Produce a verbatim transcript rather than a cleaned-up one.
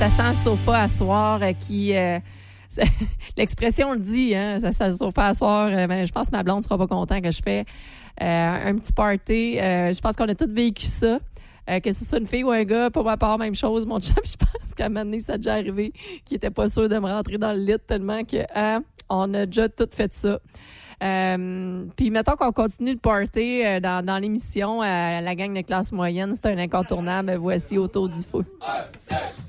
ça sent le sofa à soir euh, qui... Euh, l'expression le dit, hein, ça sent le sofa à soir. Euh, ben, je pense que ma blonde sera pas contente que je fais euh, un petit party. Euh, je pense qu'on a tous vécu ça. Euh, que ce soit une fille ou un gars, pour ma part, même chose. Mon chum, je pense qu'à un moment donné, ça a déjà arrivé, qu'il était pas sûr de me rentrer dans le lit tellement que hein, on a déjà tout fait ça. Euh, puis mettons qu'on continue le party euh, dans, dans l'émission, euh, la gang de classe moyenne, c'est un incontournable. Voici Autour du feu.